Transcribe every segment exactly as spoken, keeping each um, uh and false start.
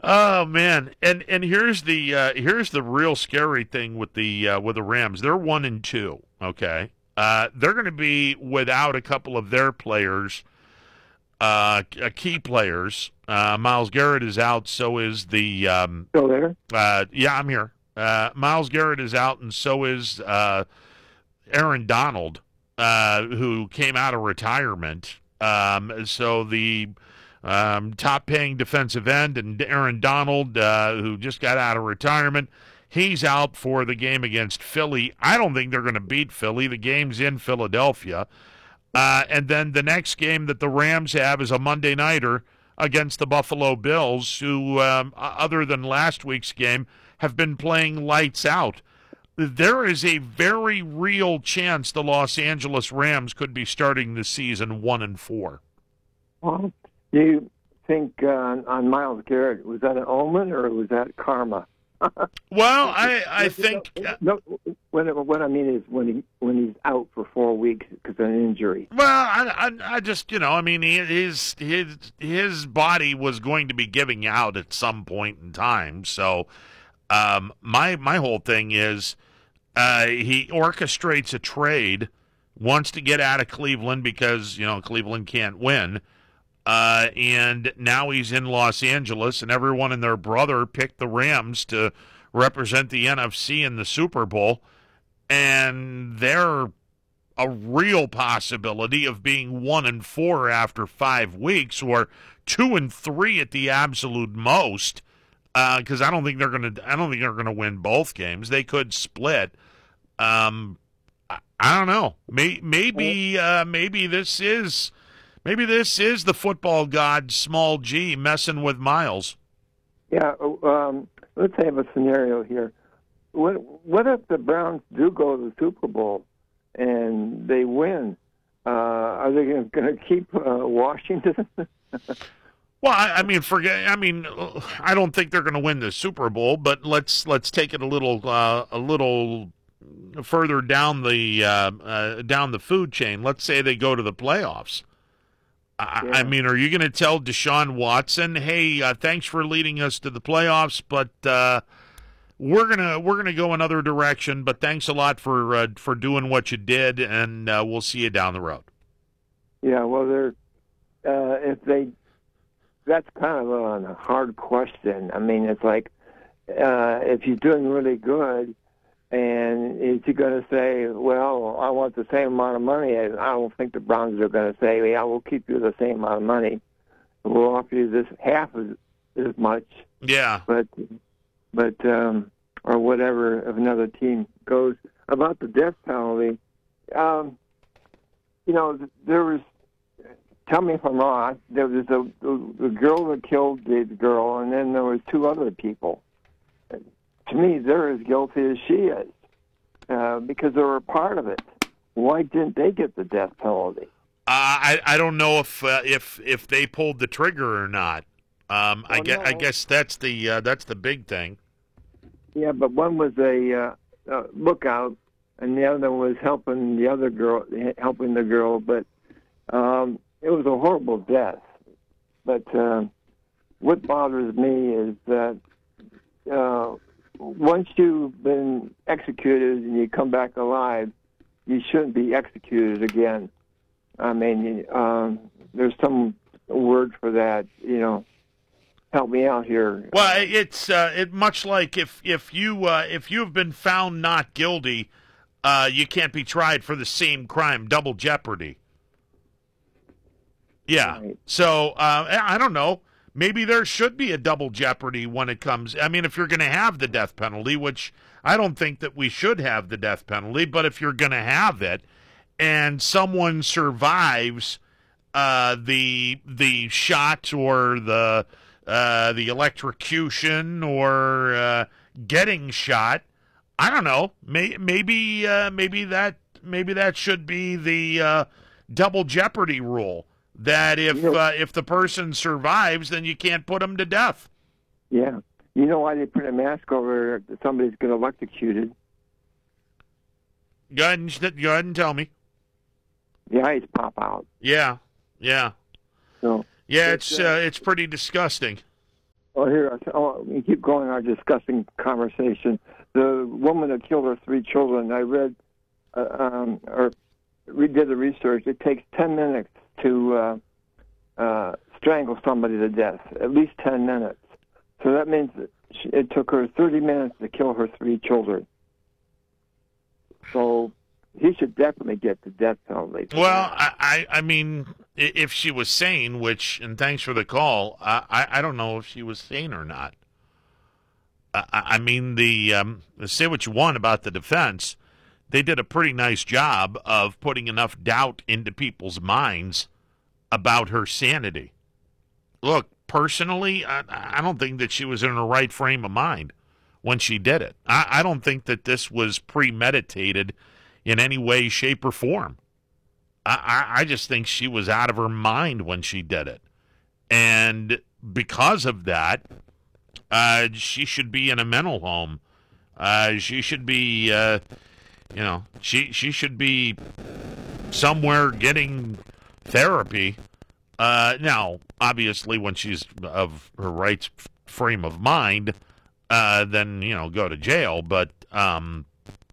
Oh man, and and here's the uh, here's the real scary thing with the uh, with the Rams. They're one and two. Okay, uh, they're going to be without a couple of their players, uh, uh, key players. Uh, Miles Garrett is out. So is the um, Still there? uh, yeah, I'm here. Uh, Miles Garrett is out, and so is uh, Aaron Donald, uh, who came out of retirement. Um, so the um, top paying defensive end, and Aaron Donald, uh, who just got out of retirement, he's out for the game against Philly. I don't think they're going to beat Philly. The game's in Philadelphia. Uh, and then the next game that the Rams have is a Monday nighter against the Buffalo Bills, who, um, other than last week's game, have been playing lights out. There is a very real chance the Los Angeles Rams could be starting the season one and four. Well, do you think uh, on Miles Garrett, was that an omen or was that karma? Well, I I think no, what, what I mean is when he when he's out for four weeks because of an injury. Well, I, I I just you know I mean he, his his his body was going to be giving out at some point in time. So um, my my whole thing is uh, he orchestrates a trade, wants to get out of Cleveland because you know Cleveland can't win. Uh, and now he's in Los Angeles, and everyone and their brother picked the Rams to represent the N F C in the Super Bowl, and they're a real possibility of being one and four after five weeks, or two and three at the absolute most. Because uh, I don't think they're gonna, I don't think they're gonna win both games. They could split. Um, I, I don't know. May, maybe, uh, maybe this is. Maybe this is the football god, small g, messing with Miles. Yeah, um, let's have a scenario here. What, what if the Browns do go to the Super Bowl and they win? Uh, are they going to keep uh, Washington? Well, I, I mean, forget. I mean, I don't think they're going to win the Super Bowl, but let's let's take it a little uh, a little further down the uh, uh, down the food chain. Let's say they go to the playoffs. I, Yeah. I mean, are you going to tell Deshaun Watson, "Hey, uh, thanks for leading us to the playoffs, but uh, we're gonna we're gonna go another direction. But thanks a lot for uh, for doing what you did, and uh, we'll see you down the road." Yeah, well, they're uh, if they that's kind of a hard question. I mean, it's like uh, if you're doing really good. And is he going to say, well, I want the same amount of money? I don't think the Browns are going to say, yeah, we'll keep you the same amount of money. We'll offer you this half as, as much. Yeah. But, but um, or whatever, if another team goes. About the death penalty, um, you know, there was, tell me if I'm wrong, there was a, the girl that killed the girl, and then there was two other people. To me, they're as guilty as she is uh, because they were a part of it. Why didn't they get the death penalty? Uh, I I don't know if uh, if if they pulled the trigger or not. Um, I Well, guess no. I guess that's the uh, that's the big thing. Yeah, but one was a uh, uh, lookout, and the other was helping the other girl, helping the girl. But um, it was a horrible death. But uh, what bothers me is that. Uh, Once you've been executed and you come back alive, you shouldn't be executed again. I mean, um, there's some word for that. You know, help me out here. Well, it's uh, it much like if if you uh, if you've been found not guilty, uh, you can't be tried for the same crime, double jeopardy. Yeah. Right. So uh, I don't know. Maybe there should be a double jeopardy when it comes. I mean, if you're going to have the death penalty, which I don't think that we should have the death penalty, but if you're going to have it, and someone survives uh, the the shot or the uh, the electrocution or uh, getting shot, I don't know. May, maybe uh, maybe that maybe that should be the uh, double jeopardy rule. That if You know- uh, if the person survives, then you can't put them to death. Yeah. You know why they put a mask over if somebody's get electrocuted? Go ahead and go ahead and tell me. The eyes pop out. Yeah, yeah, So yeah. It's, It's uh, uh, it's pretty disgusting. Oh, here, oh, we keep going our disgusting conversation. The woman that killed her three children, I read, uh, um, or we did the research. It takes ten minutes to uh, uh, strangle somebody to death, at least ten minutes. So that means that she, it took her thirty minutes to kill her three children. So he should definitely get the death penalty. Well, I, I, I mean, if she was sane, which, and thanks for the call, I, I, I don't know if she was sane or not. I, I mean, the um, say what you want about the defense, they did a pretty nice job of putting enough doubt into people's minds about her sanity. Look, personally, I, I don't think that she was in her right frame of mind when she did it. I, I don't think that this was premeditated in any way, shape, or form. I, I, I just think she was out of her mind when she did it. And because of that, uh, she should be in a mental home. Uh, she should be, uh, you know, she, she should be somewhere getting therapy. Uh, now, obviously, when she's of her right frame of mind, uh, then, you know, go to jail. But, um,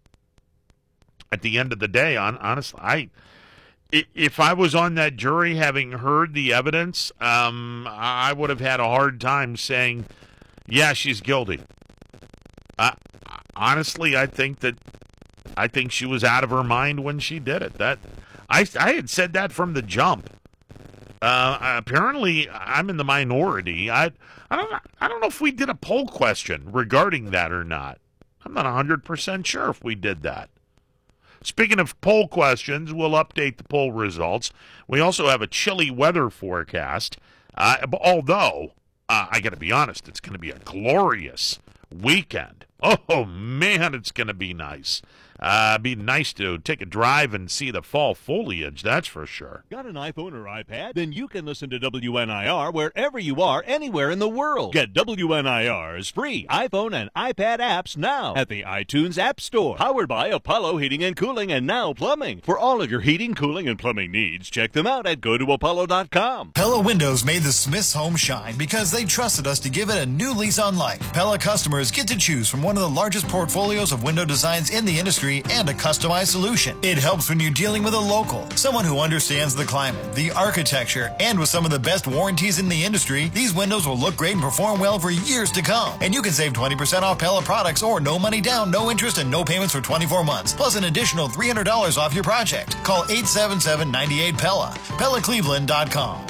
at the end of the day, on honestly, I if I was on that jury, having heard the evidence, um, I would have had a hard time saying, yeah, she's guilty. Uh, honestly, I think that I think she was out of her mind when she did it. That I I had said that from the jump. Uh, apparently, I'm in the minority. I I don't I don't know if we did a poll question regarding that or not. I'm not one hundred percent sure if we did that. Speaking of poll questions, we'll update the poll results. We also have a chilly weather forecast. Uh, although, uh, I got to be honest, it's going to be a glorious weekend. Oh, man, it's going to be nice. Uh, be nice to take a drive and see the fall foliage, that's for sure. Got an iPhone or iPad? Then you can listen to W N I R wherever you are, anywhere in the world. Get W N I R's free iPhone and iPad apps now at the iTunes App Store. Powered by Apollo Heating and Cooling and Now Plumbing. For all of your heating, cooling, and plumbing needs, check them out at go to apollo dot com. Pella Windows made the Smiths home shine because they trusted us to give it a new lease on life. Pella customers get to choose from one of the largest portfolios of window designs in the industry and a customized solution. It helps when you're dealing with a local, someone who understands the climate, the architecture, and with some of the best warranties in the industry, these windows will look great and perform well for years to come. And you can save twenty percent off Pella products or no money down, no interest, and no payments for twenty-four months, plus an additional three hundred dollars off your project. Call eight seven seven, nine eight, P E L L A, Pella Cleveland dot com.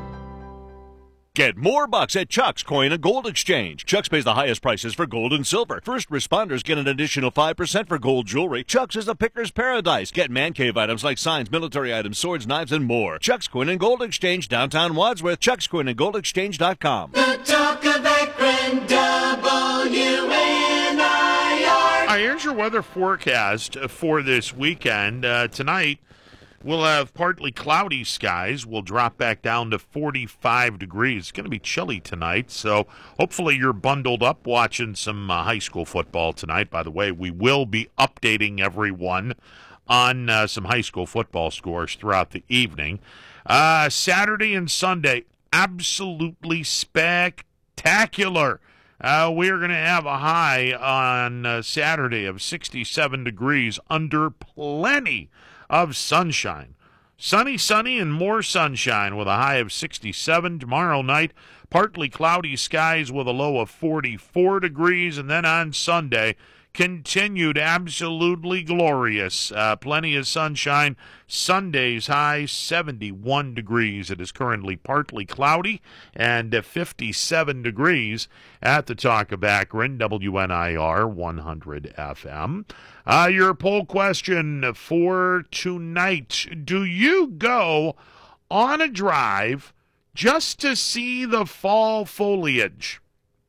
Get more bucks at Chuck's Coin and Gold Exchange. Chuck's pays the highest prices for gold and silver. First responders get an additional five percent for gold jewelry. Chuck's is a picker's paradise. Get man cave items like signs, military items, swords, knives, and more. Chuck's Coin and Gold Exchange, downtown Wadsworth. Chuck's Coin and Gold Exchange dot com. The talk of Akron, W N I R. Uh, here's your weather forecast for this weekend. Uh, tonight, we'll have partly cloudy skies. We'll drop back down to forty-five degrees. It's going to be chilly tonight, so hopefully you're bundled up watching some uh, high school football tonight. By the way, we will be updating everyone on uh, some high school football scores throughout the evening. Uh, Saturday and Sunday, absolutely spectacular. Uh, we're going to have a high on uh, Saturday of sixty-seven degrees under plenty of sunshine. Sunny, sunny, and more sunshine with a high of sixty-seven. Tomorrow night, partly cloudy skies with a low of forty-four degrees. And then on Sunday, continued absolutely glorious. Uh, plenty of sunshine. Sunday's high, seventy-one degrees. It is currently partly cloudy and uh, fifty-seven degrees at the Talk of Akron, W N I R one hundred F M. Uh, your poll question for tonight. Do you go on a drive just to see the fall foliage?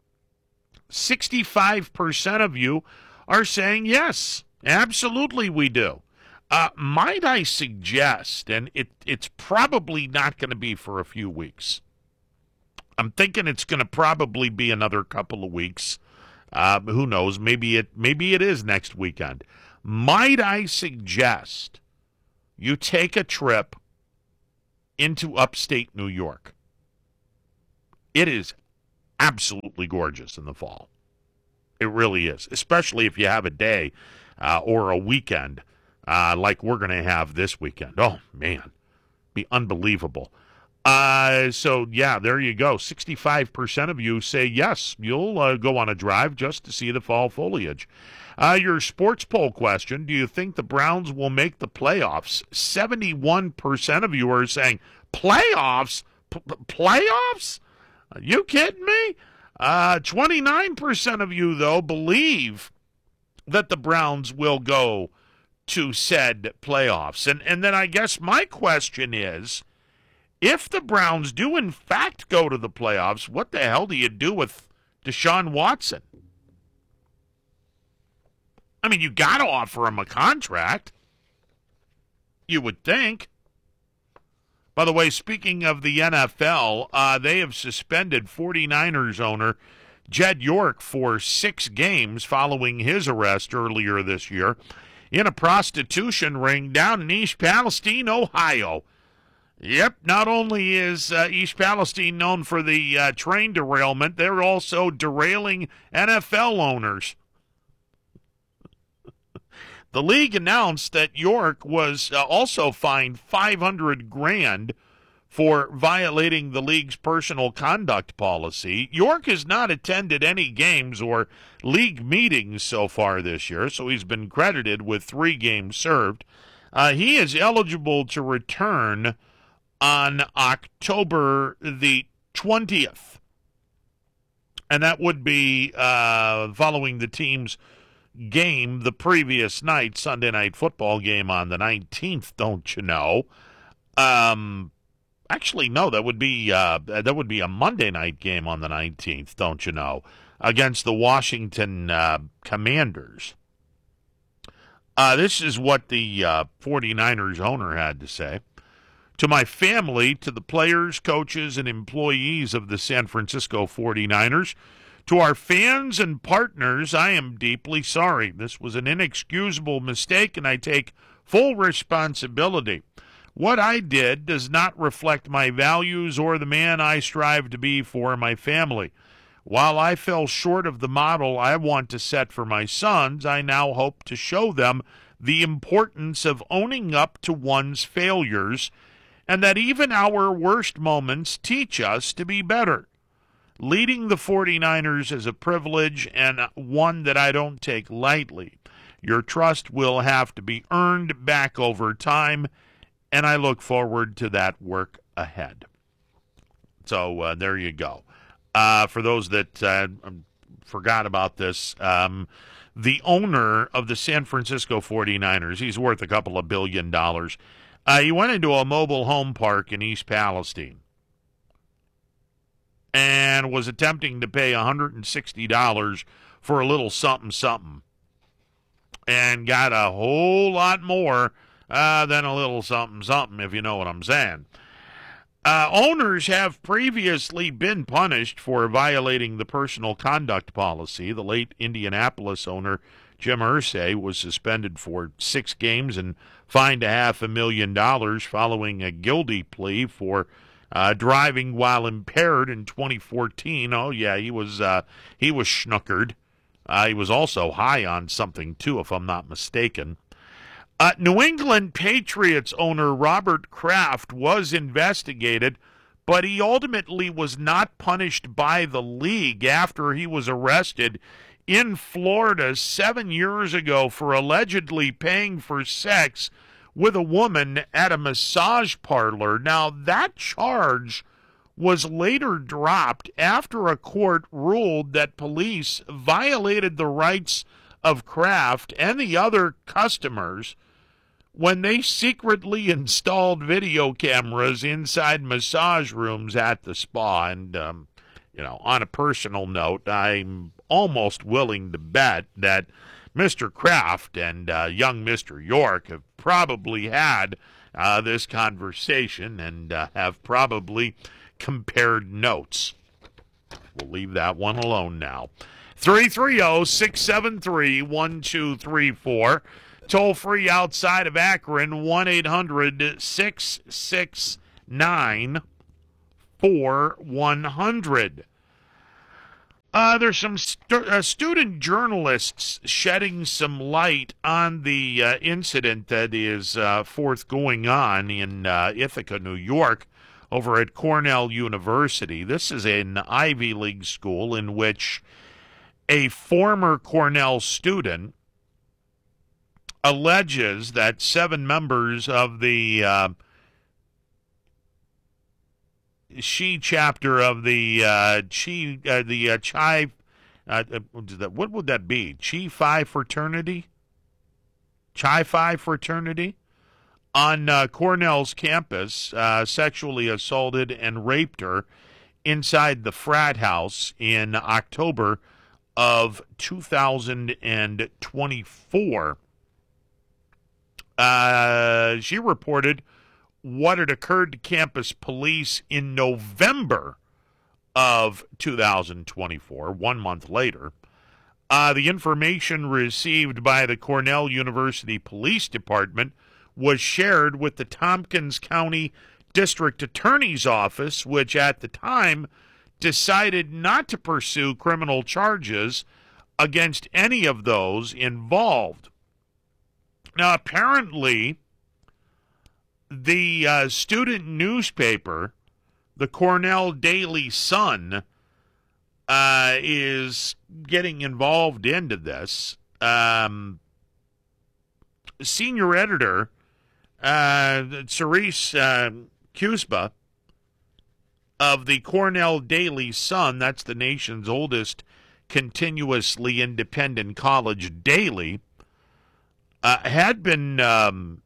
sixty-five percent of you are saying yes, absolutely we do. Uh, might I suggest, and it, it's probably not going to be for a few weeks. I'm thinking it's going to probably be another couple of weeks. Uh, who knows? Maybe it maybe it is next weekend. Might I suggest you take a trip into upstate New York? It is absolutely gorgeous in the fall. It really is, especially if you have a day uh, or a weekend uh, like we're going to have this weekend. Oh, man, be unbelievable. Uh, so, yeah, there you go. sixty-five percent of you say yes, you'll uh, go on a drive just to see the fall foliage. Uh, your sports poll question, do you think the Browns will make the playoffs? seventy-one percent of you are saying, playoffs? P- playoffs? Are you kidding me? Uh, twenty-nine percent of you, though, believe that the Browns will go to said playoffs. And, and then I guess my question is, if the Browns do in fact go to the playoffs, what the hell do you do with Deshaun Watson? I mean, you got to offer him a contract, you would think. By the way, speaking of the N F L, uh, they have suspended 49ers owner Jed York for six games following his arrest earlier this year in a prostitution ring down in East Palestine, Ohio. Yep, not only is uh, East Palestine known for the uh, train derailment, they're also derailing N F L owners. The league announced that York was uh, also fined five hundred grand for violating the league's personal conduct policy. York has not attended any games or league meetings so far this year, so he's been credited with three games served. Uh, he is eligible to return on October the twentieth, and that would be uh, following the team's game the previous night, Sunday Night Football game on the nineteenth, don't you know? Um, actually, no, that would be uh, that would be a Monday night game on the nineteenth, don't you know, against the Washington uh, Commanders. Uh, this is what the uh, 49ers owner had to say. To my family, to the players, coaches, and employees of the San Francisco 49ers, to our fans and partners, I am deeply sorry. This was an inexcusable mistake, and I take full responsibility. What I did does not reflect my values or the man I strive to be for my family. While I fell short of the model I want to set for my sons, I now hope to show them the importance of owning up to one's failures, and that even our worst moments teach us to be better. Leading the 49ers is a privilege and one that I don't take lightly. Your trust will have to be earned back over time, and I look forward to that work ahead. So uh, there you go. Uh, for those that uh, forgot about this, um, the owner of the San Francisco 49ers, he's worth a couple of billion dollars. Uh, he went into a mobile home park in East Palestine and was attempting to pay one hundred sixty dollars for a little something-something, and got a whole lot more uh, than a little something-something, if you know what I'm saying. Uh, owners have previously been punished for violating the personal conduct policy. The late Indianapolis owner, Jim Irsay, was suspended for six games and fined a half a million dollars following a guilty plea for Uh, driving while impaired in twenty fourteen. Oh yeah, he was uh, he was schnookered. Uh, he was also high on something too, if I'm not mistaken. Uh, New England Patriots owner Robert Kraft was investigated, but he ultimately was not punished by the league after he was arrested in Florida seven years ago for allegedly paying for sex with a woman at a massage parlor. Now, that charge was later dropped after a court ruled that police violated the rights of Kraft and the other customers when they secretly installed video cameras inside massage rooms at the spa. And, um, you know, on a personal note, I'm almost willing to bet that Mister Kraft and uh, young Mister York have probably had uh, this conversation and uh, have probably compared notes. We'll leave that one alone now. three three zero, six seven three, one two three four. Toll free outside of Akron, one eight hundred, six six nine, four one zero zero. Uh, there's some stu- uh, student journalists shedding some light on the uh, incident that is uh, forthgoing on in uh, Ithaca, New York, over at Cornell University. This is an Ivy League school in which a former Cornell student alleges that seven members of the uh, She chapter of the uh, Chi uh, the uh, Chi uh, what would that be? Chi Phi fraternity, Chi Phi fraternity on uh, Cornell's campus uh, sexually assaulted and raped her inside the frat house in October of two thousand twenty-four. Uh, she reported what had occurred to campus police in November of two thousand twenty-four, one month later. Uh, the information received by the Cornell University Police Department was shared with the Tompkins County District Attorney's Office, which at the time decided not to pursue criminal charges against any of those involved. Now, apparently, the uh, student newspaper, the Cornell Daily Sun, uh, is getting involved into this. Um, senior editor, uh, Cerise uh, Kusba of the Cornell Daily Sun, that's the nation's oldest continuously independent college daily, uh, had been um,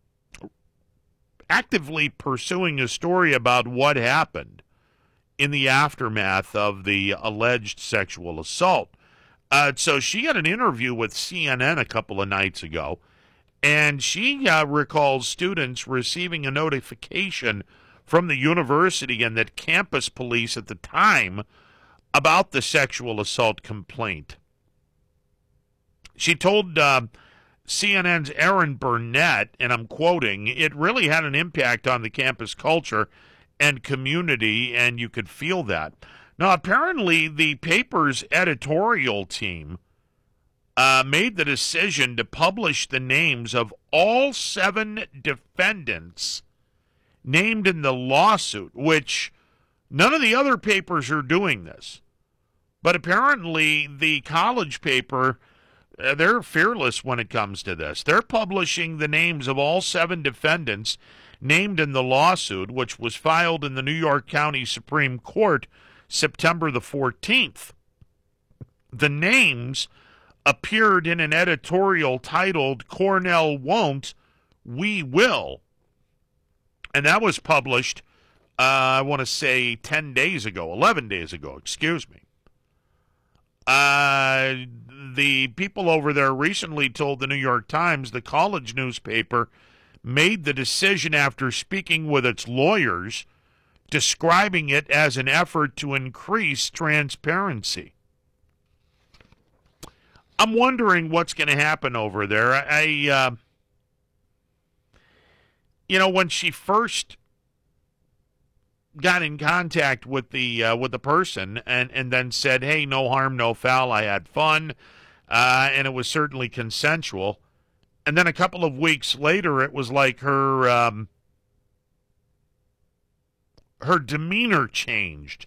actively pursuing a story about what happened in the aftermath of the alleged sexual assault. Uh, so she had an interview with C N N a couple of nights ago, and she uh, recalls students receiving a notification from the university and that campus police at the time about the sexual assault complaint. She told uh, C N N's Aaron Burnett, and I'm quoting, "It really had an impact on the campus culture and community, and you could feel that." Now, apparently, the paper's editorial team uh, made the decision to publish the names of all seven defendants named in the lawsuit, which none of the other papers are doing this. But apparently, the college paper, uh, they're fearless when it comes to this. They're publishing the names of all seven defendants named in the lawsuit, which was filed in the New York County Supreme Court September the fourteenth. The names appeared in an editorial titled "Cornell Won't, We Will." And that was published, uh, I want to say, ten days ago, eleven days ago, excuse me. Uh, the people over there recently told the New York Times the college newspaper made the decision after speaking with its lawyers, describing it as an effort to increase transparency. I'm wondering what's going to happen over there. I, uh, you know, when she first got in contact with the uh, with the person and, and then said, "Hey, no harm, no foul. I had fun, uh, and it was certainly consensual." And then a couple of weeks later, it was like her um, her demeanor changed,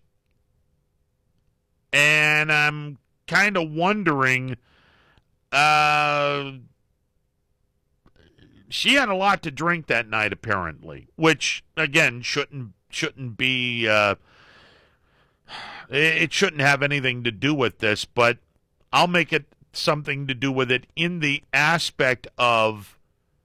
and I'm kind of wondering. Uh, she had a lot to drink that night, apparently, which again shouldn't shouldn't be. Uh, it shouldn't have anything to do with this, but I'll make it something to do with it in the aspect of,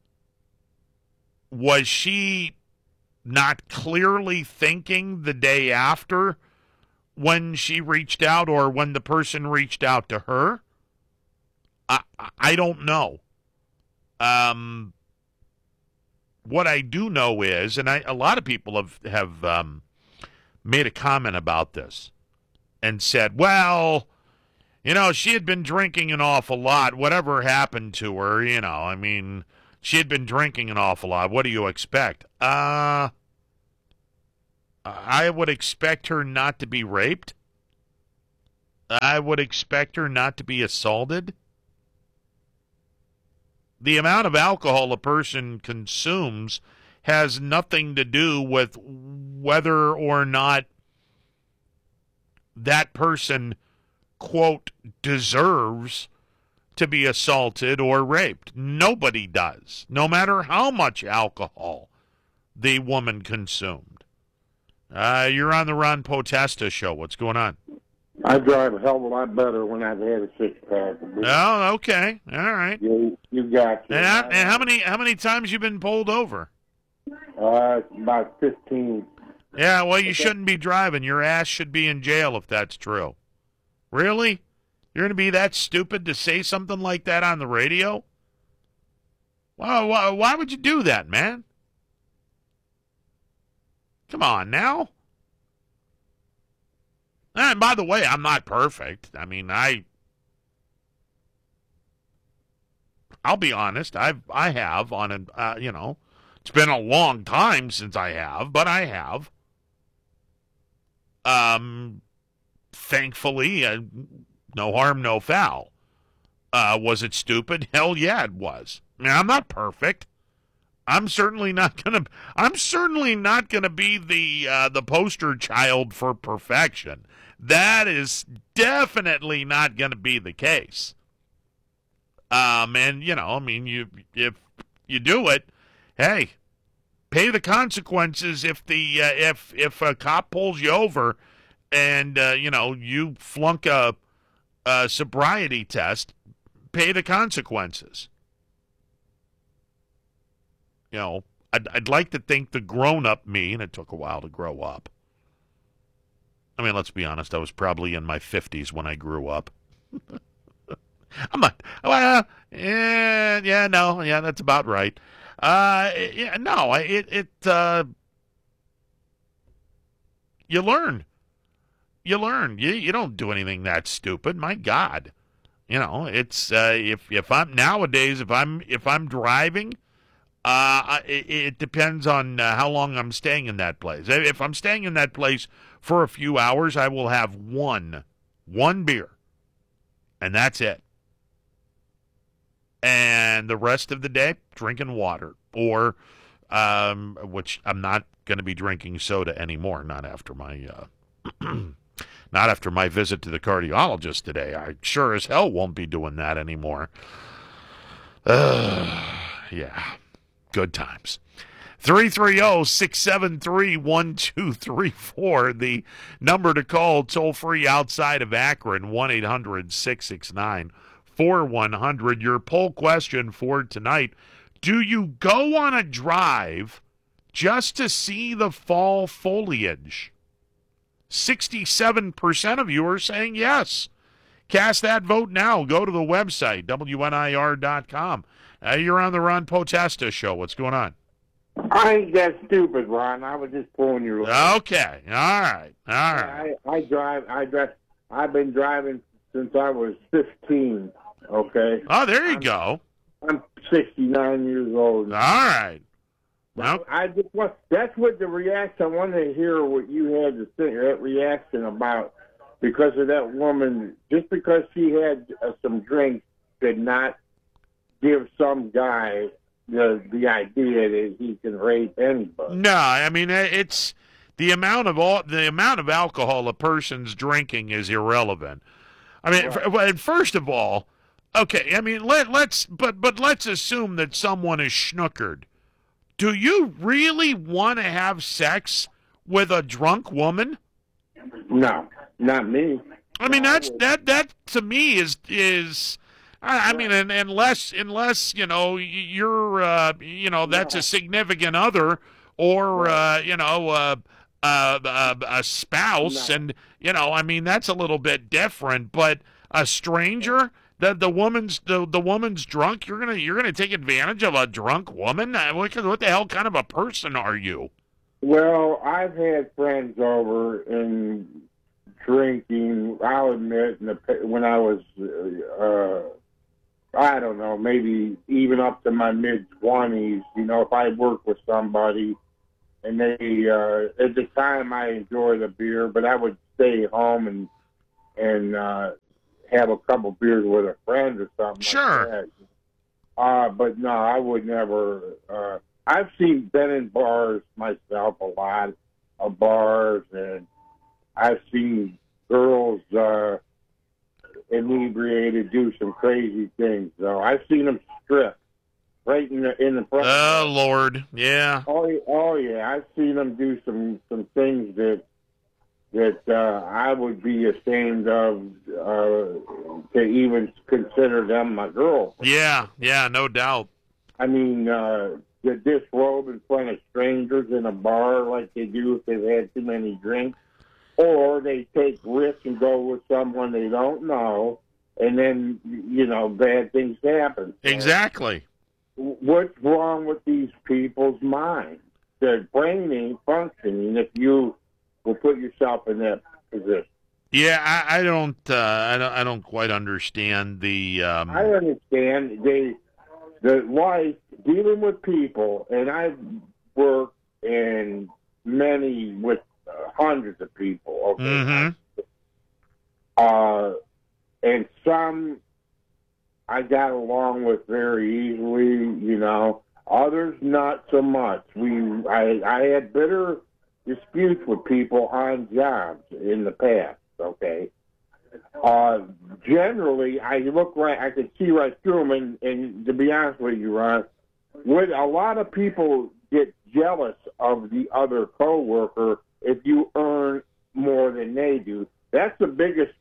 was she not clearly thinking the day after when she reached out, or when the person reached out to her? I I don't know. Um, what I do know is, and I, a lot of people have have um, made a comment about this and said, well, you know, she had been drinking an awful lot. Whatever happened to her, you know, I mean, she had been drinking an awful lot. What do you expect? Uh, I would expect her not to be raped. I would expect her not to be assaulted. The amount of alcohol a person consumes has nothing to do with whether or not that person, quote, deserves to be assaulted or raped. Nobody does, no matter how much alcohol the woman consumed. Uh, you're on the Ron Potesta show. What's going on? I drive a hell of a lot better when I've had a six pack. Oh, okay, all right. You, you got you. And how, and how many how many times you been pulled over? Uh, about fifteen. Yeah, well, you shouldn't be driving. Your ass should be in jail if that's true. Really? You're going to be that stupid to say something like that on the radio? Well, why, why would you do that, man? Come on now. And by the way, I'm not perfect. I mean, I I'll be honest. I've I have on a uh, you know, it's been a long time since I have, but I have. Um, thankfully, uh, no harm, no foul. Uh, was it stupid? Hell yeah, it was. I mean, I'm not perfect. I'm certainly not gonna. I'm certainly not gonna be the uh, the poster child for perfection. That is definitely not gonna be the case. Um, and you know, I mean, you if you do it, hey, pay the consequences. If the uh, if if a cop pulls you over, and uh, you know you flunk a, a sobriety test, pay the consequences. You know, I'd, I'd like to think the grown-up me, and it took a while to grow up. I mean, let's be honest, I was probably in my fifties when I grew up. I'm not, well, yeah, yeah, no, yeah, that's about right. Uh, yeah, no, it, it, uh, you learn. You learn. You, you don't do anything that stupid. My God. You know, it's, uh, if, if I'm, nowadays, if I'm, if I'm driving, Uh, it, it depends on uh, how long I'm staying in that place. If I'm staying in that place for a few hours, I will have one, one beer, and that's it. And the rest of the day, drinking water, or, um, which I'm not going to be drinking soda anymore. Not after my, uh, not after my visit to the cardiologist today. I sure as hell won't be doing that anymore. Uh, yeah. Good times. three three zero, six seven three, one two three four. The number to call toll free outside of Akron, one eight hundred, six six nine, four one zero zero. Your poll question for tonight: do you go on a drive just to see the fall foliage? sixty-seven percent of you are saying yes. Cast that vote now. Go to the website, W N I R dot com. Uh, you're on the Ron Potesta show. What's going on? I ain't that stupid, Ron. I was just pulling your leg. Okay. All right. All right. I, I drive. I drive. I've been driving since I was fifteen. Okay. Oh, there you I'm, go. I'm sixty-nine years old. All right. Well, I just want. That's what the reaction. I wanted to hear what you had to say. That reaction about because of that woman. Just because she had uh, some drinks did not give some guy the the idea that he can rape anybody. no, I mean it's the amount of all the amount of alcohol a person's drinking is irrelevant. I mean, Right. f- first of all, okay. I mean, let let's but but let's assume that someone is schnookered. Do you really want to have sex with a drunk woman? No, not me. I mean, that's that that to me is is. I I mean, and, unless unless you know you're uh, you know that's a significant other or uh, you know uh, uh, uh, a spouse, No. and you know I mean that's a little bit different. But a stranger, the the woman's the, the woman's drunk. You're gonna you're gonna take advantage of a drunk woman. Uh, What, what the hell kind of a person are you? Well, I've had friends over and drinking. I'll admit, in the, when I was, uh, I don't know, maybe even up to my mid twenties. You know, if I work with somebody, and they uh, at the time I enjoy the beer, but I would stay home and and uh, have a couple beers with a friend or something. Sure. Like that. Uh, but no, I would never. Uh, I've seen been in bars myself a lot of bars, and I've seen girls uh, inebriated do some crazy things. So I've seen them strip right in the in the front. Oh Lord, yeah. Oh, oh yeah, I've seen them do some some things that that uh, I would be ashamed of uh, to even consider them my girlfriend. Yeah, yeah, no doubt. I mean, uh, to disrobe in front of strangers in a bar like they do if they've had too many drinks, or they take risks and go with someone they don't know, and then, you know, bad things happen. So, Exactly. what's wrong with these people's minds? Their brain ain't functioning if you will put yourself in that position. Yeah, I, I don't, uh, I don't, I don't quite understand the. Um... I understand they, the life dealing with people, and I've worked in many with uh, hundreds of people. Okay, Mm-hmm. uh, and some I got along with very easily, you know. Others not so much. We, I, I had bitter disputes with people on jobs in the past. Okay. Uh, generally, I look right. I could see right through them, and, and to be honest with you, Ron, would a lot of people get jealous of the other coworker if you earn more than they do? That's the biggest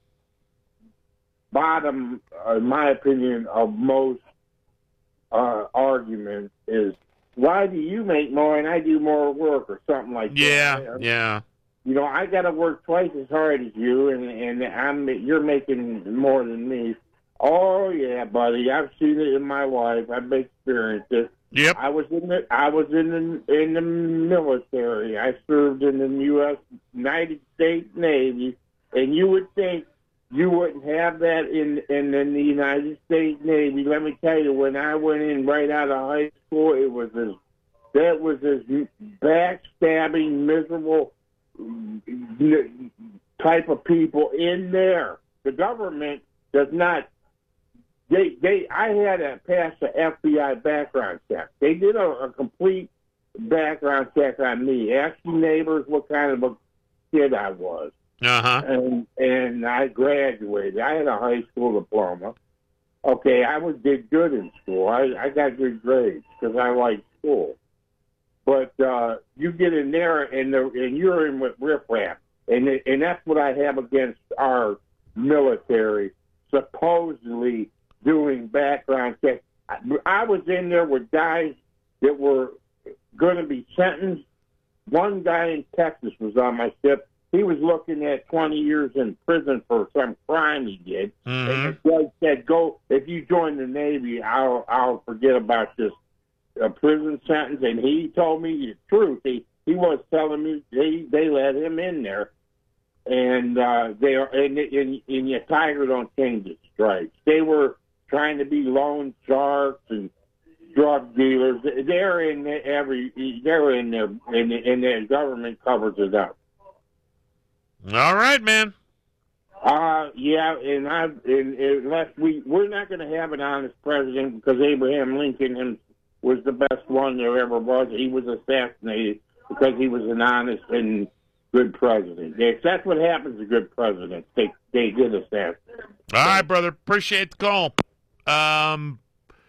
bottom, uh, in my opinion, of most uh, arguments is, why do you make more and I do more work or something like Yeah, that? yeah. You know, I got to work twice as hard as you, and and I'm you're making more than me. Oh yeah, buddy, I've seen it in my life. I've experienced it. Yep. I was in the I was in the in the military. I served in the U S United States Navy, and you would think you wouldn't have that in, in in the United States Navy. Let me tell you, when I went in right out of high school, it was as that was as backstabbing, miserable type of people in there. The government does not. They they. I had to pass the F B I background check. They did a, a complete background check on me. Asked your neighbors what kind of a kid I was. Uh-huh. And and I graduated. I had a high school diploma. Okay, I was did good in school. I, I got good grades because I liked school. But uh, you get in there and the, and you're in with riffraff, and and that's what I have against our military supposedly doing background checks. I, I was in there with guys that were going to be sentenced. One guy in Texas was on my ship. He was looking at twenty years in prison for some crime he did. Mm-hmm. And the judge said, "Go, if you join the Navy, I'll I'll forget about this uh, prison sentence." And he told me the truth. He he was telling me they they let him in there, and uh, they are and, and and your tiger don't change its stripes. They were trying to be loan sharks and drug dealers. They're in every they're in there, and and the government covers it up. All right, man. Uh, yeah, and I, and, unless we, we're not going to have an honest president because Abraham Lincoln him, was the best one there ever was. He was assassinated because he was an honest and good president. That's what happens to good presidents. They, they get assassinated. All right, brother. Appreciate the call. Um,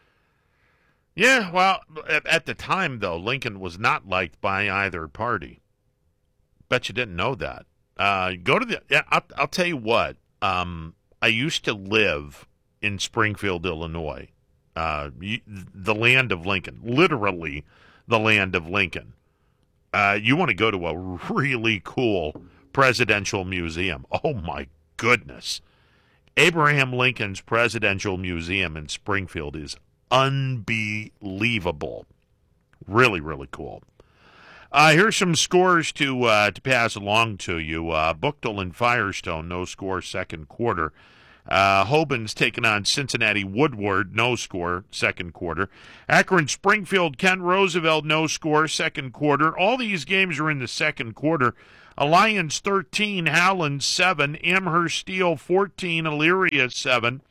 yeah, well, at, at the time, though, Lincoln was not liked by either party. Bet you didn't know that. Uh, go to the. Yeah, I'll, I'll tell you what. Um, I used to live in Springfield, Illinois, uh, you, the land of Lincoln, literally the land of Lincoln. Uh, you want to go to a really cool presidential museum? Oh my goodness, Abraham Lincoln's Presidential Museum in Springfield is unbelievable. Really, really cool. Uh, here's some scores to uh, to pass along to you. Uh, Buchtel and Firestone, no score, second quarter. Uh, Hoban's taking on Cincinnati Woodward, no score, second quarter. Akron Springfield, Kent Roosevelt, no score, second quarter. All these games are in the second quarter. Alliance thirteen, Howland seven, Amherst Steel fourteen, Elyria seven.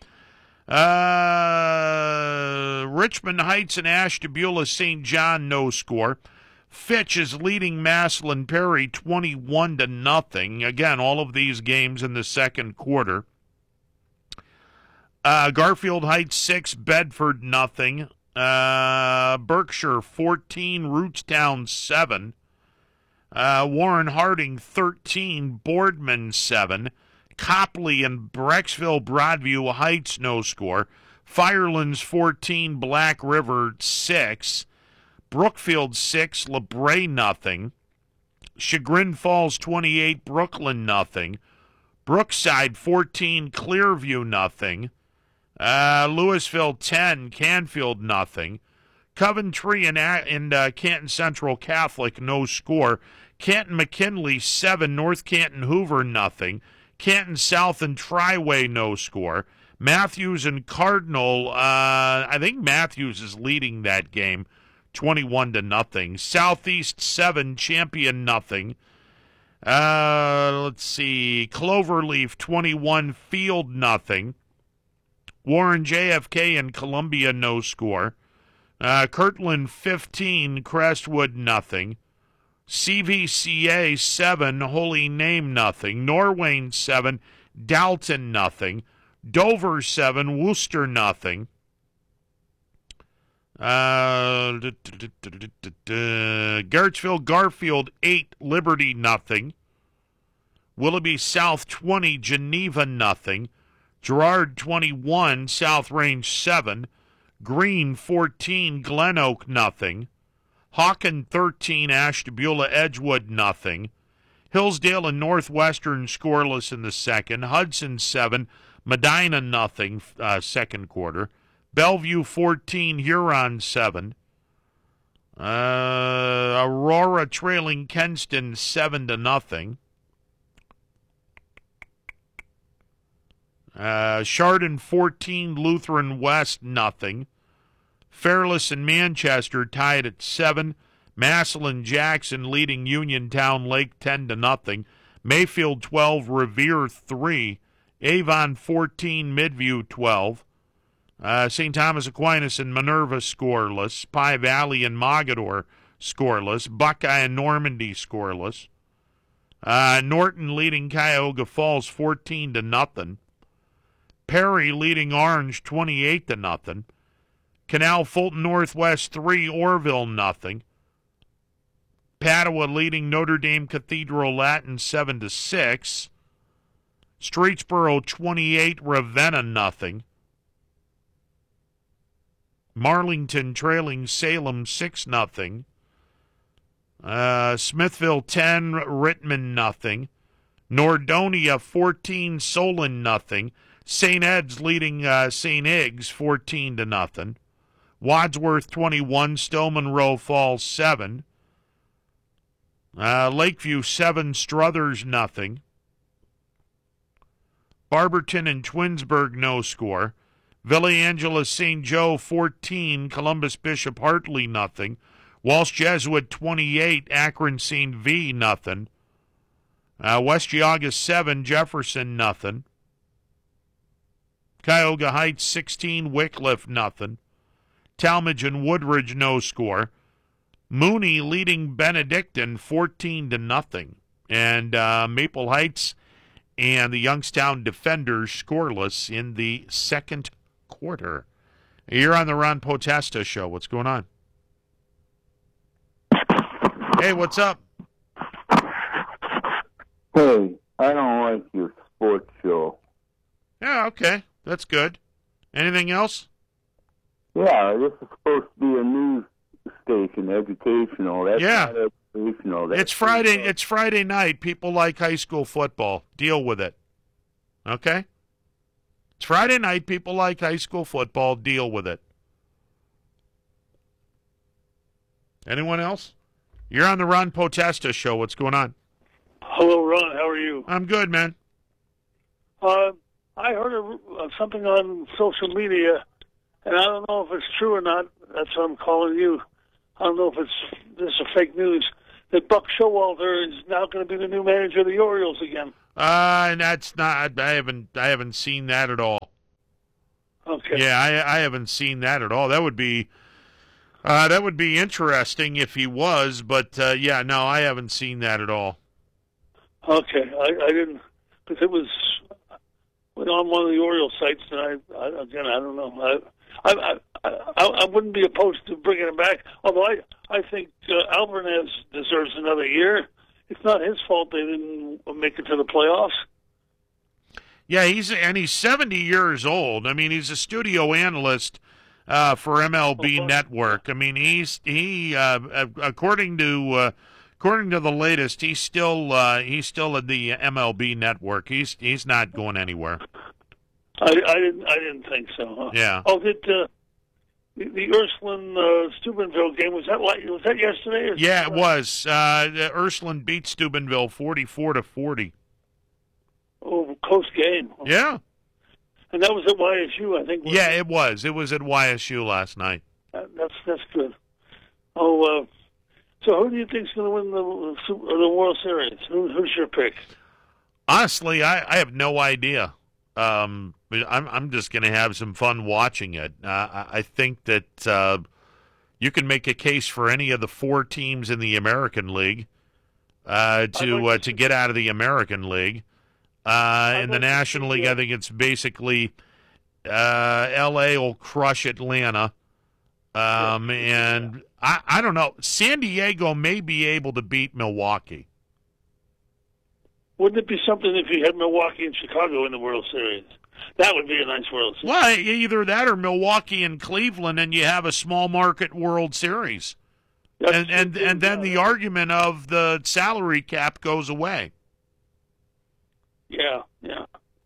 Uh, Richmond Heights and Ashtabula Saint John, no score. Fitch is leading Maslin Perry twenty-one to nothing. Again, all of these games in the second quarter. Uh, Garfield Heights six, Bedford nothing. Uh, Berkshire fourteen, Rootstown seven. Uh, Warren Harding thirteen, Boardman seven. Copley and Brecksville Broadview Heights no score. Firelands fourteen, Black River six. Brookfield six, LeBray nothing. Chagrin Falls twenty-eight, Brooklyn nothing. Brookside fourteen, Clearview nothing. Uh, Louisville ten, Canfield nothing. Coventry and, and uh, Canton Central Catholic no score. Canton McKinley seven, North Canton Hoover nothing. Canton South and Triway no score. Matthews and Cardinal, uh, I think Matthews is leading that game, twenty-one to nothing. Southeast seven, Champion nothing. Uh, let's see, Cloverleaf twenty-one, Field nothing. Warren J F K and Columbia no score. Uh, Kirtland fifteen, Crestwood nothing. C V C A seven, Holy Name nothing. Norwayne seven, Dalton nothing. Dover seven, Worcester nothing. Uh, Garrettsville Garfield eight, Liberty nothing. Willoughby South twenty, Geneva nothing. Girard twenty-one, South Range seven. Green fourteen, Glen Oak nothing. Hawken thirteen, Ashtabula Edgewood nothing. Hillsdale and Northwestern scoreless in the second. Hudson seven, Medina nothing, uh, second quarter. Bellevue fourteen, Huron seven. Uh, Aurora trailing Kenston seven to nothing. Uh, Chardon fourteen, Lutheran West nothing. Fairless and Manchester tied at seven. Massillon Jackson leading Uniontown Lake ten to nothing. Mayfield twelve, Revere three. Avon fourteen, Midview twelve. Uh, Saint Thomas Aquinas and Minerva scoreless. Pie Valley and Mogador scoreless. Buckeye and Normandy scoreless. Uh, Norton leading Cuyahoga Falls fourteen to nothing. Perry leading Orange twenty-eight to nothing. Canal Fulton Northwest three, Orville nothing. Padua leading Notre Dame Cathedral Latin seven to six. Streetsboro twenty-eight, Ravenna nothing. Marlington trailing Salem six nothing. Uh, Smithville ten, Rittman nothing. Nordonia fourteen, Solon nothing. Saint Ed's leading uh, Saint Iggs fourteen to nothing. Wadsworth twenty-one, Stowe Monroe Falls seven. Uh, Lakeview seven, Struthers nothing. Barberton and Twinsburg no score. Villa Angela Saint Joe fourteen, Columbus Bishop Hartley nothing. Walsh Jesuit twenty-eight, Akron Saint V nothing. Uh, West Geauga seven, Jefferson nothing. Cuyahoga Heights sixteen, Wycliffe nothing. Talmadge and Woodridge no score. Mooney leading Benedictine fourteen to nothing. And uh, Maple Heights and the Youngstown Defenders scoreless in the second quarter. You're on the Ron Potesta Show. What's going on? Hey, what's up? Hey, I don't like your sports show. Yeah, okay. That's good. Anything else? Yeah, this is supposed to be a news station, educational. That's Yeah. not educational. That's It's Friday. It's Friday night. People like high school football. Deal with it. Okay? It's Friday night. People like high school football. Deal with it. Anyone else? You're on the Ron Potesta Show. What's going on? Hello, Ron. How are you? I'm good, man. Uh, I heard of, uh, something on social media, and I don't know if it's true or not. That's why I'm calling you. I don't know if it's this is fake news that Buck Showalter is now going to be the new manager of the Orioles again. Uh, and that's not. I haven't. I haven't seen that at all. Okay. Yeah, I, I haven't seen that at all. That would be. Uh, that would be interesting if he was, but uh, yeah, no, I haven't seen that at all. Okay, I, I didn't because it was on one of the Orioles sites, and I, I again I don't know. I, I I I I wouldn't be opposed to bringing him back. Although I I think uh, Alvarez deserves another year. It's not his fault they didn't make it to the playoffs. Yeah, he's and he's seventy years old. I mean, he's a studio analyst uh, for M L B Oh, Network. I mean, he's he uh, according to uh, according to the latest, he's still uh, he's still at the M L B Network. He's he's not going anywhere. I, I didn't I didn't think so. Huh? Yeah. Oh, did uh, the, the Ursuline uh, Steubenville game was that like was that yesterday? Or Yeah, it was. Uh, Ursuline beat Steubenville forty-four to forty. Oh, close game. Yeah. And that was at Y S U, I think. wasn't Yeah, it? it was. It was at Y S U last night. That- That's that's good. Oh, uh, so who do you think's going to win the Super- the World Series? Who, who's your pick? Honestly, I, I have no idea. Um, but I'm I'm just going to have some fun watching it. Uh, I, I think that uh, you can make a case for any of the four teams in the American League uh, to like uh, to get out of the American League. Uh, in the like to National see, League, uh, I think it's basically uh, L A will crush Atlanta. Um, and I, I don't know. San Diego may be able to beat Milwaukee. Wouldn't it be something if you had Milwaukee and Chicago in the World Series? That would be a nice World Series. Well, either that or Milwaukee and Cleveland, and you have a small market World Series. That's And and true, and then yeah. the argument of the salary cap goes away. Yeah, yeah.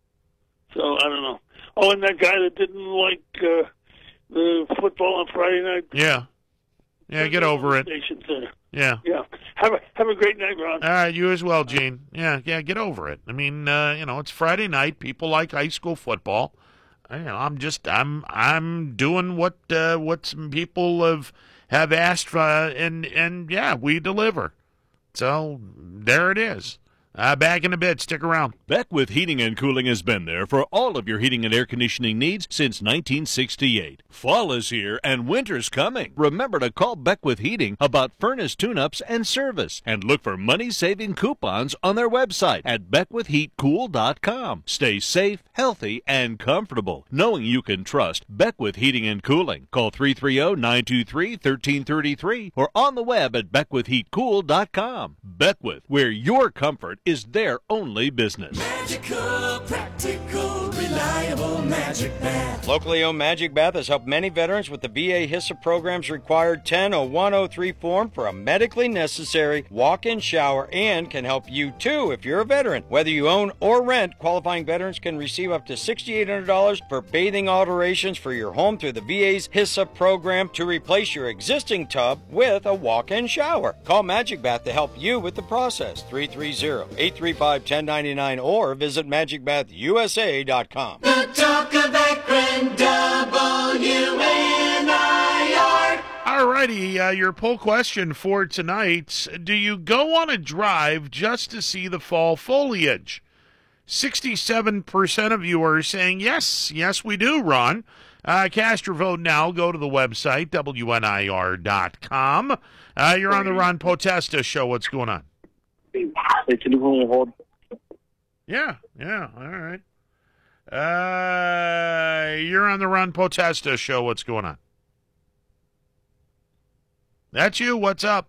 So I don't know. Oh, and that guy that didn't like uh, the football on Friday night. Yeah. Yeah, get over it. Stations there. Yeah. Yeah. Have a have a great night, Ron. All right, you as well, Gene. Yeah, yeah, get over it. I mean, uh, you know, it's Friday night. People like high school football. I, you know, I'm just, I'm, I'm doing what, uh, what some people have have asked for, and and yeah, we deliver. So there it is. Uh, back in a bit. Stick around. Beckwith Heating and Cooling has been there for all of your heating and air conditioning needs since nineteen sixty-eight. Fall is here and winter's coming. Remember to call Beckwith Heating about furnace tune-ups and service, and look for money-saving coupons on their website at beckwith heat cool dot com. Stay safe, healthy, and comfortable, knowing you can trust Beckwith Heating and Cooling. Call three three zero, nine two three, one three three three or on the web at beckwith heat cool dot com. Beckwith, where your comfort is their only business. Magical, practical, reliable Magic Bath. Locally owned Magic Bath has helped many veterans with the V A HISA program's required ten oh one oh three form for a medically necessary walk-in shower, and can help you too if you're a veteran. Whether you own or rent, qualifying veterans can receive up to six thousand eight hundred dollars for bathing alterations for your home through the V A's HISA program to replace your existing tub with a walk-in shower. Call Magic Bath to help you with the process. three three zero, eight three five, one oh nine nine or visit magic bath u s a dot com. The talk of Akron, W N I R. All righty, uh, your poll question for tonight: do you go on a drive just to see the fall foliage? Sixty-seven percent of you are saying yes, yes, we do. Ron, uh, cast your vote now. Go to the website W N I R dot com. Uh, you're on the Ron Potesta show. What's going on? Hey, can you put me on hold? Yeah, yeah, all right. Uh, you're on the Ron Potesta show. What's going on? That's you. What's up?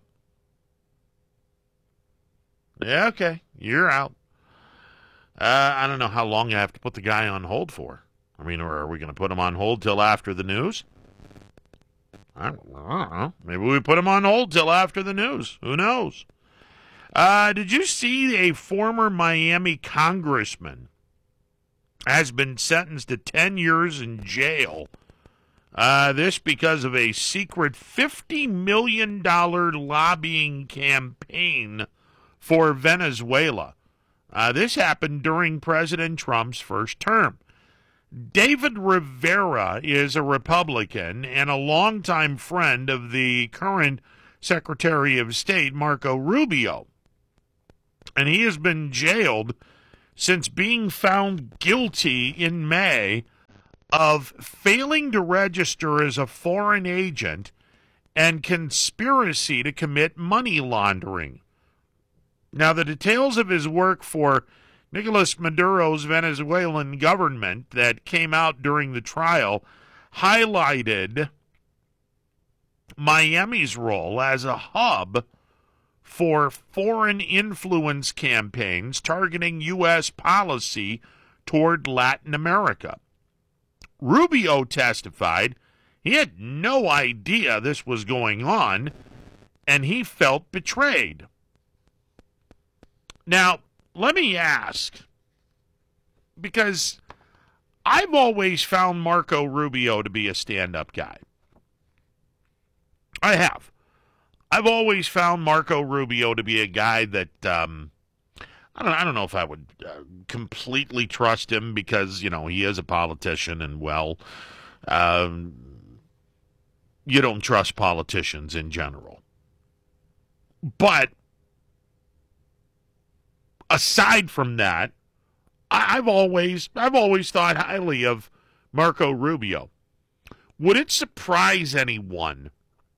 Yeah, okay. You're out. Uh, I don't know how long I have to put the guy on hold for. I mean, or are we going to put him on hold till after the news? I don't, I don't know. Maybe we put him on hold till after the news. Who knows? Uh, did you see a former Miami congressman has been sentenced to ten years in jail? Uh, this because of a secret fifty million dollars lobbying campaign for Venezuela. Uh, this happened during President Trump's first term. David Rivera is a Republican and a longtime friend of the current Secretary of State, Marco Rubio. And he has been jailed since being found guilty in May of failing to register as a foreign agent and conspiracy to commit money laundering. Now, the details of his work for Nicolas Maduro's Venezuelan government that came out during the trial highlighted Miami's role as a hub for foreign influence campaigns targeting U S policy toward Latin America. Rubio testified he had no idea this was going on, and he felt betrayed. Now, let me ask, because I've always found Marco Rubio to be a stand-up guy. I have. I've always found Marco Rubio to be a guy that, um, I don't, I don't know if I would uh, completely trust him because, you know, he is a politician and, well, um, you don't trust politicians in general. But aside from that, I, I've always I've always thought highly of Marco Rubio. Would it surprise anyone?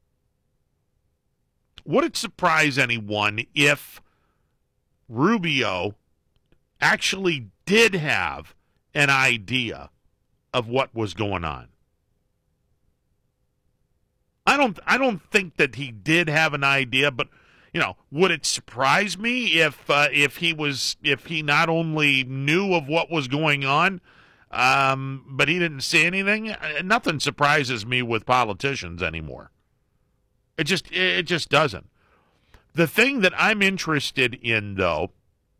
Would it surprise anyone if Rubio actually did have an idea of what was going on? I don't I don't think that he did have an idea, but you know, would it surprise me if uh, if he was if he not only knew of what was going on, um, but he didn't say anything? Nothing surprises me with politicians anymore. It just it just doesn't. The thing that I'm interested in, though,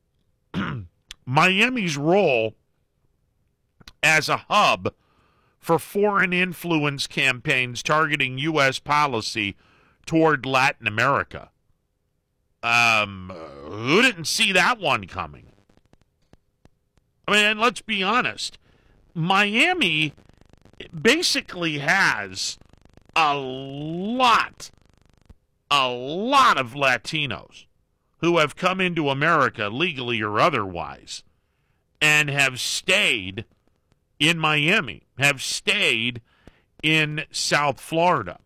Miami's role as a hub for foreign influence campaigns targeting U S policy toward Latin America. Um, who didn't see that one coming? I mean, let's be honest. Miami basically has a lot, a lot of Latinos who have come into America legally or otherwise and have stayed in Miami, have stayed in South Florida.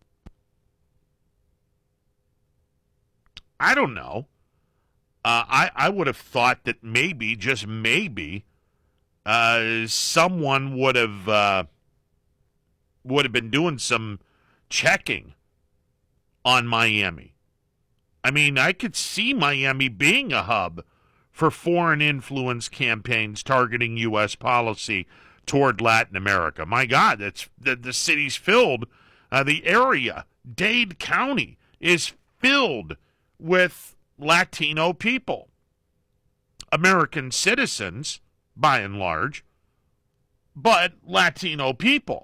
I don't know. Uh, I, I would have thought that maybe, just maybe, uh, someone would have uh, would have been doing some checking on Miami. I mean, I could see Miami being a hub for foreign influence campaigns targeting U S policy toward Latin America. My God, that's the, the city's filled. Uh, the area, Dade County, is filled with Latino people. American citizens, by and large, but Latino people.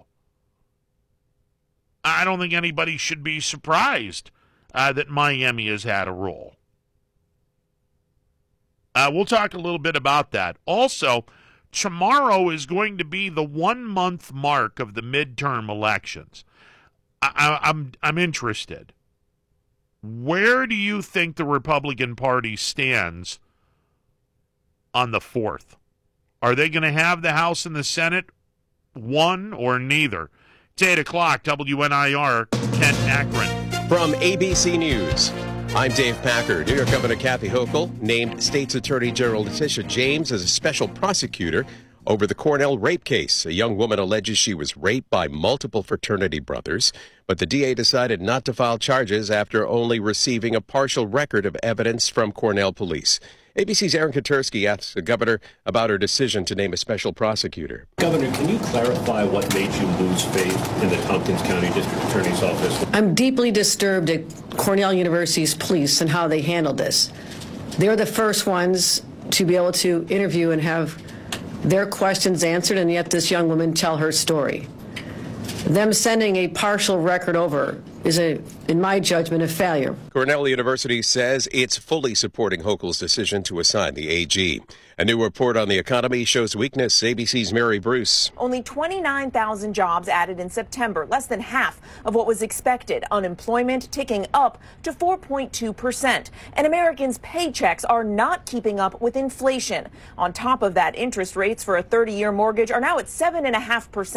I don't think anybody should be surprised uh, that Miami has had a role. Uh, we'll talk a little bit about that. Also, tomorrow is going to be the one-month mark of the midterm elections. I, I, I'm I'm interested. Where do you think the Republican Party stands on the fourth? Are they going to have the House and the Senate? One or neither? It's eight o'clock, W N I R, Kent Akron. From A B C News, I'm Dave Packer. New York Governor Kathy Hochul named State's Attorney General Letitia James as a special prosecutor over the Cornell rape case. A young woman alleges she was raped by multiple fraternity brothers, but the D A decided not to file charges after only receiving a partial record of evidence from Cornell police. A B C's Aaron Katersky asked the governor about her decision to name a special prosecutor. Governor, can you clarify what made you lose faith in the Tompkins County District Attorney's Office? I'm deeply disturbed at Cornell University's police and how they handled this. They're the first ones to be able to interview and have their questions answered, and yet this young woman tell her story. Them sending a partial record over is, a, in my judgment, a failure. Cornell University says it's fully supporting Hochul's decision to assign the A G. A new report on the economy shows weakness. A B C's Mary Bruce. Only twenty-nine thousand jobs added in September, less than half of what was expected. Unemployment ticking up to four point two percent. And Americans' paychecks are not keeping up with inflation. On top of that, interest rates for a thirty-year mortgage are now at seven point five percent.